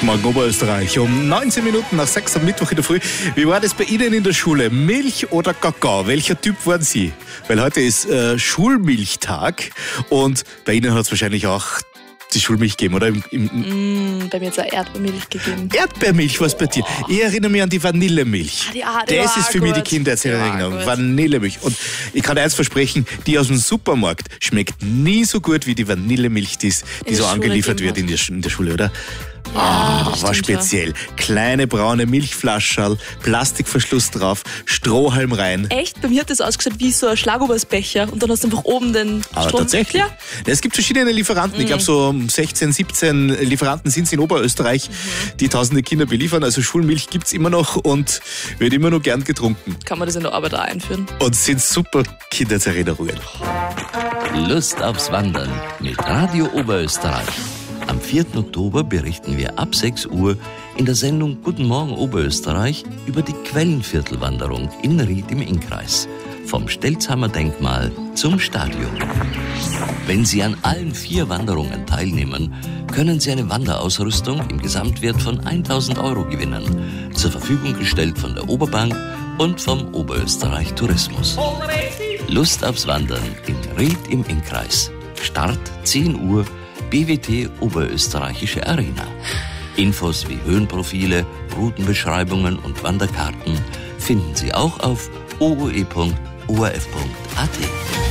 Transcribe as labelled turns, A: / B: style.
A: Morgen Oberösterreich um 19 Minuten nach 6 am Mittwoch in der Früh. Wie war das bei Ihnen in der Schule? Milch oder Kakao? Welcher Typ waren Sie? Weil heute ist Schulmilchtag und bei Ihnen hat es wahrscheinlich auch die Schulmilch gegeben, oder?
B: Bei mir hat es auch Erdbeermilch gegeben.
A: Erdbeermilch, was bei dir? Ich erinnere mich an die Vanillemilch. Das ist für mich die Kindheitserinnerung. Vanillemilch. Und ich kann eins versprechen, die aus dem Supermarkt schmeckt nie so gut wie die Vanillemilch, die so angeliefert wird in der Schule, oder? War speziell. Ja. Kleine braune Milchflascherl, Plastikverschluss drauf, Strohhalm rein.
B: Echt? Bei mir hat das ausgeschaut wie so ein Schlagobersbecher und dann hast du einfach oben den
A: Aber tatsächlich. Ja. Es gibt verschiedene Lieferanten. Ich glaube, so 16, 17 Lieferanten sind es in Oberösterreich, die tausende Kinder beliefern. Also Schulmilch gibt es immer noch und wird immer noch gern getrunken.
B: Kann man das in der Arbeit auch einführen?
A: Und sind super Kindheitserinnerungen.
C: Lust aufs Wandern mit Radio Oberösterreich. Am 4. Oktober berichten wir ab 6 Uhr in der Sendung Guten Morgen Oberösterreich über die Quellenviertelwanderung in Ried im Innkreis. Vom Stelzheimer Denkmal zum Stadion. Wenn Sie an allen 4 Wanderungen teilnehmen, können Sie eine Wanderausrüstung im Gesamtwert von 1.000 Euro gewinnen. Zur Verfügung gestellt von der Oberbank und vom Oberösterreich Tourismus. Lust aufs Wandern in Ried im Innkreis. Start 10 Uhr. BWT Oberösterreichische Arena. Infos wie Höhenprofile, Routenbeschreibungen und Wanderkarten finden Sie auch auf ooe.orf.at.